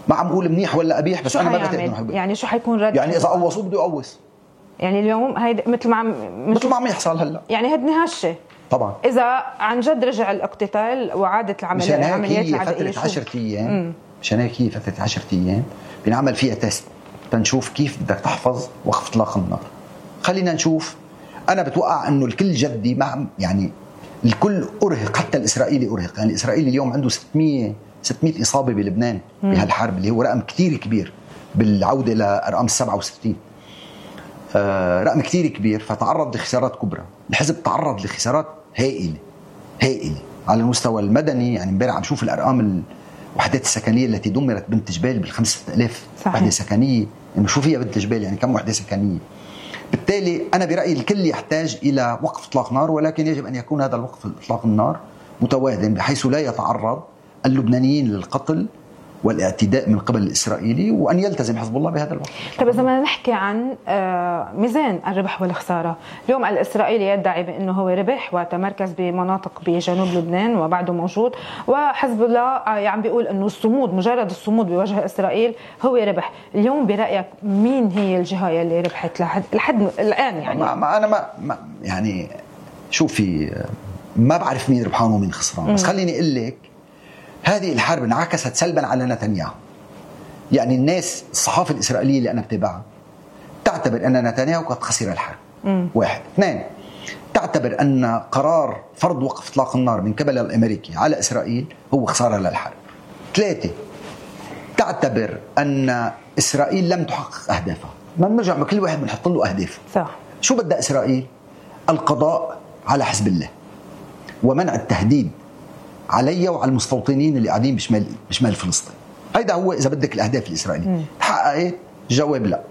ما عم اقول منيح ولا قبيح، بس انا ما بعتقد انه حيقبل. يعني شو حيكون رد؟ يعني اذا قوصوه بده يقوص. يعني اليوم هيدا مثل ما عم يحصل هلا، يعني هدني هالشيء طبعا. اذا عن جد رجع الاقتتال وعادت العمليات العدائيه فتره 10 ايام، مشان هيك هي فتره 10 ايام بنعمل فيها تيست تنشوف كيف بدك تحفظ وقف اطلاق النار. خلينا نشوف. انا بتوقع انه الكل جدي، مع يعني الكل ارهق، حتى الاسرائيلي ارهق. يعني الاسرائيلي اليوم عنده 600 اصابه بلبنان بهالحرب، اللي هو رقم كتير كبير بالعوده لارقام 67. رقم كتير كبير، فتعرض لخسارات كبرى. الحزب تعرض لخسارات هائله على المستوى المدني. يعني امبارح عم شوف الارقام، الوحدات السكنيه التي دمرت بنت جبال بال5000 وحده سكنيه. انه شو فيها بنت جبال، يعني كم وحده سكنيه. بالتالي انا برايي الكل يحتاج الى وقف اطلاق نار، ولكن يجب ان يكون هذا الوقف اطلاق النار متوازن بحيث لا يتعرض اللبنانيين للقتل والاعتداء من قبل الإسرائيلي، وأن يلتزم حزب الله بهذا الوقت. طيب إذا بدنا نحكي عن ميزان الربح والخسارة، اليوم الإسرائيلي يدعي بأنه هو ربح وتمركز بمناطق بجنوب لبنان وبعده موجود، وحزب الله عم بيقول أنه الصمود، مجرد الصمود بوجه إسرائيل هو ربح. اليوم برأيك مين هي الجهة اللي ربحت لحد الآن؟ يعني أنا يعني شوفي، ما بعرف مين ربحان ومين خسران، بس خليني أقول لك هذه الحرب انعكست سلبا على نتنياهو. يعني الناس، الصحافة الإسرائيلية اللي أنا بتابعها تعتبر أن نتنياهو قد خسر الحرب. 1. 2. تعتبر أن قرار فرض وقف إطلاق النار من قبل الأمريكي على إسرائيل هو خسارة للحرب. 3. تعتبر أن إسرائيل لم تحقق أهدافها. ما بنرجع كل واحد بنحط له أهدافه. صح. شو بدأ إسرائيل؟ القضاء على حزب الله ومنع التهديد علي وعلى المستوطنين اللي قاعدين بشمال فلسطين. هيدا هو إذا بدك الأهداف الإسرائيلية. تحققت؟ جواب لا.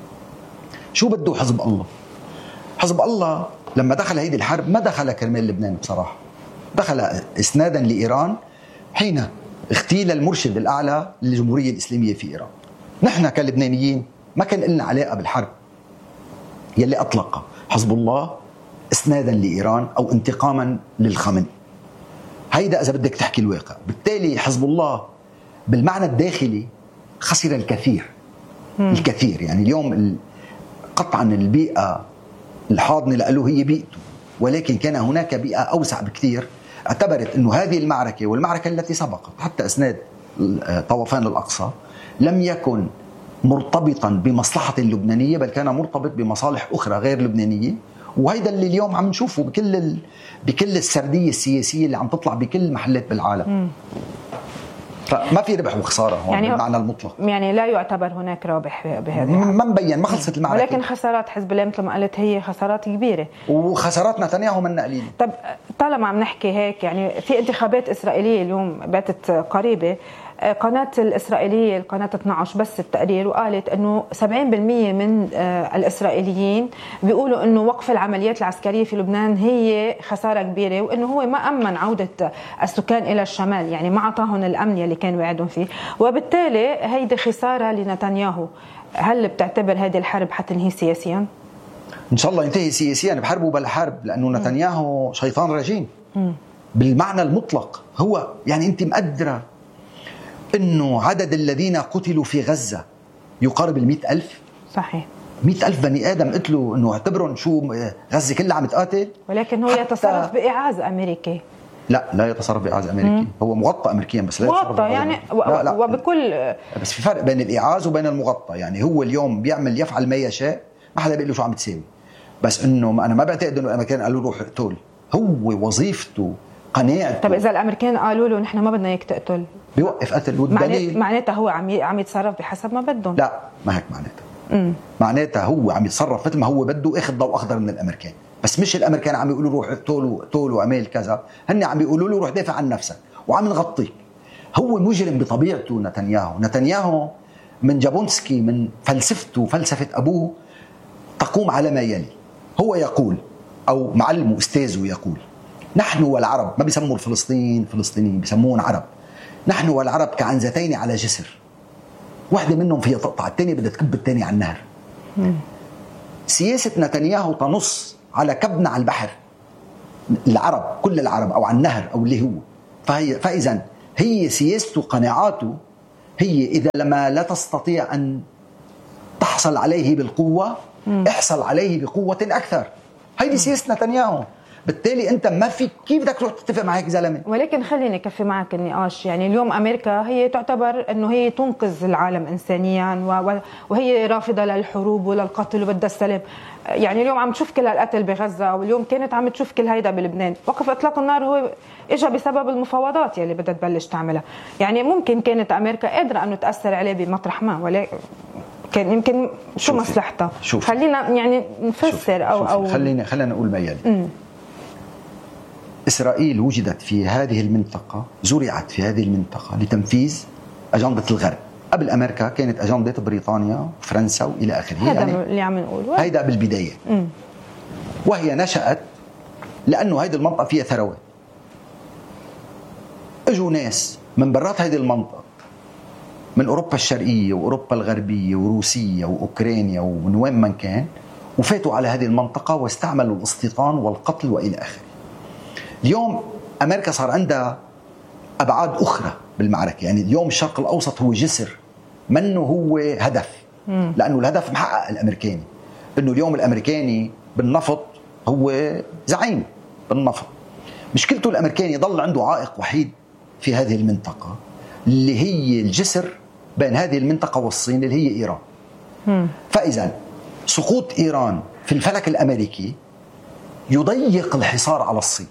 شو بده حزب الله؟ حزب الله لما دخل هيدي الحرب ما دخل كرمال لبنان بصراحة، دخل إسنادا لإيران حين اغتيل المرشد الأعلى للجمهورية الإسلامية في إيران. نحن كلبنانيين ما كان لنا علاقة بالحرب يلي أطلق حزب الله إسنادا لإيران أو انتقاما للخامنئي. هيدا إذا بدك تحكي الواقع. بالتالي حزب الله بالمعنى الداخلي خسر الكثير. الكثير. يعني اليوم قطعا البيئة الحاضنة له هي بيئته، ولكن كان هناك بيئة أوسع بكثير اعتبرت أنه هذه المعركة والمعركة التي سبقت حتى إسناد طوفان الأقصى لم يكن مرتبطا بمصلحة اللبنانية، بل كان مرتبط بمصالح أخرى غير لبنانية. وهيدا اللي اليوم عم نشوفه بكل السردية السياسية اللي عم تطلع بكل محلات بالعالم. فما في ربح وخسارة هون يعني بالمعنى المطلق. يعني لا يعتبر هناك رابح بهذا، ما مبين، ما خلصت المعركة. ولكن خسارات حزب الله مثل ما قلت هي خسارات كبيرة، وخسارات نتنياهو من قليلة. طب طالما عم نحكي هيك، يعني في انتخابات إسرائيلية اليوم باتت قريبة، قناة الإسرائيلية القناة 12 بس التقرير وقالت أنه 70% من الإسرائيليين بيقولوا أنه وقف العمليات العسكرية في لبنان هي خسارة كبيرة، وأنه هو ما أمن عودة السكان إلى الشمال، يعني ما عطاهم الأمن اللي كان وعدهم فيه، وبالتالي هيدي خسارة لنتنياهو. هل بتعتبر هذه الحرب حتنهي سياسيا؟ إن شاء الله ينتهي سياسيا بحرب بلا حرب، لأنه نتنياهو شيطان رجيم بالمعنى المطلق. هو يعني أنت مقدرة إنه عدد الذين قتلوا في غزة يقارب 100,000. صحيح. 100,000 بني آدم قتلوا، إنه اعتبروا شو غزة كلها عم تقاتل. ولكن هو يتصرف بإعاز أمريكي. لا يتصرف بإعاز أمريكي. هو مغطى أمريكيا بس لا مغطى يعني لا. وبكل بس في فرق بين الإعاز وبين المغطى. يعني هو اليوم يفعل ما يشاء، ما حدا بيقول له شو عم تساوي. بس إنه أنا ما بعتقد إنه الأمريكان قالوا روح اقتل. هو وظيفته قناعته. طب إذا الأمريكان قالوا له نحن ما بدنا إياك تقتل، بيوقف قتل. والدليل معناتها هو عم يتصرف بحسب ما بدهم. لا، ما هيك معناتها. معناتها هو عم يتصرف مثل ما هو بده، اخذ ضوء اخضر من الامريكان. بس مش الامريكان عم يقولوا روح اقتل واعمل كذا، هن عم يقولوا له روح دافع عن نفسك وعم نغطيك. هو مجرم بطبيعته نتنياهو من جابونسكي، من فلسفته فلسفه ابوه تقوم على ما يلي. هو يقول، او معلمه استاذه يقول، نحن والعرب، ما بيسموا فلسطينيين، بيسموهم عرب. نحن والعرب كعنزتين على جسر، واحدة منهم فيها تقطع، الثانية بدها تكب الثانية على النهر. سياسة نتنياهو تنص على كبنا على البحر، العرب كل العرب، أو على النهر أو اللي هو. فإذا هي سياسته، قناعاته هي إذا لما لا تستطيع أن تحصل عليه بالقوة احصل عليه بقوة أكثر. هيدي سياسة نتنياهو. بالتالي انت ما في كيف بدك تروح تتفق مع هيك زلمه. ولكن خليني كفي معك النقاش، يعني اليوم امريكا هي تعتبر انه هي تنقذ العالم انسانيا وهي رافضه للحروب وللقتل وبدها السلام. يعني اليوم عم تشوف كل هالقتل بغزه، واليوم كانت عم تشوف كل هيدا بلبنان. وقف اطلاق النار هو اجى بسبب المفاوضات يلي بدها تبلش تعملها. يعني ممكن كانت امريكا قادره انه تاثر عليه بمطرح ما، ولكن كان يمكن شو مصلحتها. خلينا يعني نفسر او خلينا نقول ما يلي. إسرائيل وجدت في هذه المنطقة، زرعت في هذه المنطقة لتنفيذ أجندة الغرب. قبل أمريكا كانت أجندة بريطانيا وفرنسا وإلى آخره. هذا يعني اللي عم نقوله هيدا بالبداية. وهي نشأت لأنه هذه المنطقة فيها ثروات. اجوا ناس من برات هذه المنطقة، من أوروبا الشرقية وأوروبا الغربية وروسيا وأوكرانيا ومن وين من كان، وفاتوا على هذه المنطقة واستعملوا الاستيطان والقتل وإلى آخره. اليوم أمريكا صار عندها أبعاد أخرى بالمعركة. يعني اليوم الشرق الأوسط هو جسر، منه هو هدف. لأنه الهدف محقق الأمريكاني، أنه اليوم الأمريكاني بالنفط هو زعيم بالنفط. مشكلته الأمريكاني ضل عنده عائق وحيد في هذه المنطقة، اللي هي الجسر بين هذه المنطقة والصين، اللي هي إيران. فإذا سقوط إيران في الفلك الأمريكي يضيق الحصار على الصين.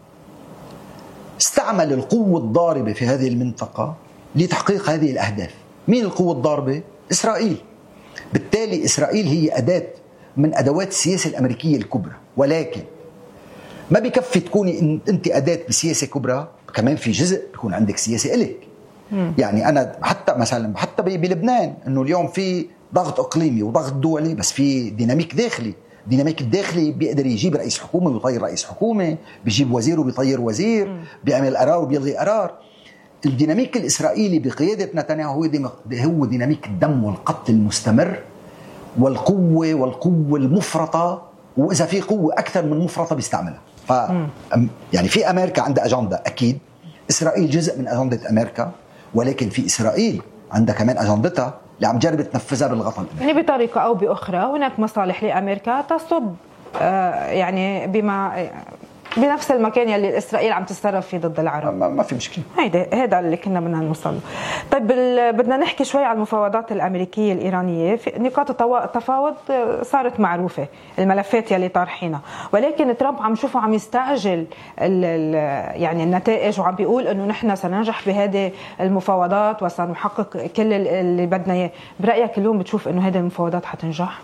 استعمل القوة الضاربة في هذه المنطقة لتحقيق هذه الأهداف. مين القوة الضاربة؟ إسرائيل. بالتالي إسرائيل هي أداة من أدوات السياسة الأمريكية الكبرى، ولكن ما بكفي تكوني أنت أداة بسياسة كبرى، كمان في جزء بيكون عندك سياسة إلك. يعني أنا حتى مثلا حتى بلبنان أنه اليوم في ضغط إقليمي وضغط دولي، بس في ديناميك داخلي. الديناميك الداخلي بيقدر يجيب رئيس حكومة ويطير رئيس حكومة، بيجيب وزير وبيطير وزير، بيعمل قرار وبيلغي قرار. الديناميك الإسرائيلي بقيادة نتنياهو هو ديناميك الدم والقتل المستمر والقوة المفرطة، وإذا في قوة أكثر من مفرطة بيستعملها. يعني في أمريكا عندها أجندة، أكيد إسرائيل جزء من أجندة أمريكا، ولكن في إسرائيل عندها كمان أجندتها اللي عم جرب تنفذها بالغطاء الأمريكي. يعني بطريقة أو بأخرى هناك مصالح لأمريكا تصب يعني بنفس المكان يلي إسرائيل عم تتصرف فيه ضد العرب. ما في مشكلة. هذا اللي كنا بدنا نوصل له. طيب بدنا نحكي شوي عن المفاوضات الأمريكية الإيرانية. في نقاط التفاوض صارت معروفة، الملفات يلي طارحينها، ولكن ترامب عم شوفه عم يستعجل يعني النتائج، وعم بيقول إنه نحن سننجح بهذه المفاوضات وسنحقق كل اللي بدنا إياه. برأيك اليوم بتشوف إنه هذه المفاوضات حتنجح؟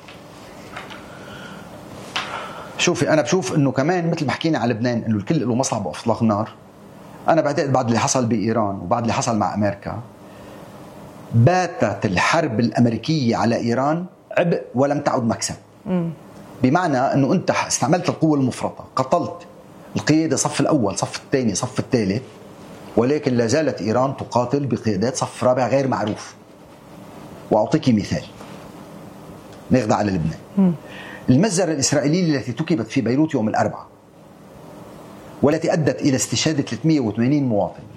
شوفي، أنا بشوف إنه كمان مثل ما حكينا على لبنان إنه الكل له مصلحة بإطلاق النار. أنا بعتقد بعد اللي حصل بإيران وبعد اللي حصل مع أمريكا، باتت الحرب الأمريكية على إيران عبء ولم تعد مكسب. بمعنى إنه أنت استعملت القوة المفرطة، قتلت القيادة صف الأول، صف الثاني، صف الثالث، ولكن لا زالت إيران تقاتل بقيادات صف رابع غير معروف. وأعطيك مثال ناخذ على لبنان. المجزرة الإسرائيلية التي تكبت في بيروت يوم الأربعاء والتي أدت إلى استشهاد 380 مواطن